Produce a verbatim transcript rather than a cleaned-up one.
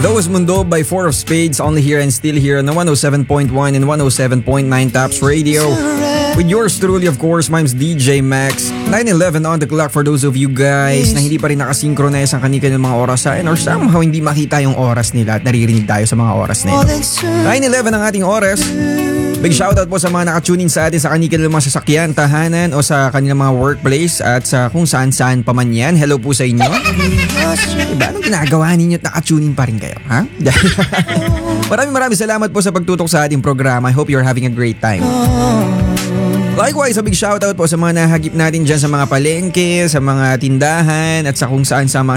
Those Mundo by Four of Spades, only here and still here on the one oh seven point one and one oh seven point nine Tops Radio. With yours truly, of course, my name's D J Max. nine eleven on the clock for those of you guys na hindi pa rin nakasynchronize ang kanilang mga orasan or somehow hindi makita yung oras nila at naririnig tayo sa mga oras nila. nine eleven ang ating oras. Big shoutout po sa mga nakatuning sa atin sa kanilang mga sasakyan, tahanan o sa kanilang mga workplace at sa kung saan-saan pa man yan. Hello po sa inyo. Diba? Anong ginagawa ninyo at nakatuning pa rin kayo? Ha? Maraming maraming salamat po sa pagtutok sa ating programa. I hope you're having a great time. Likewise, a big shoutout po sa mga nahagip natin dyan sa mga palengke, sa mga tindahan at sa kung saan sa mga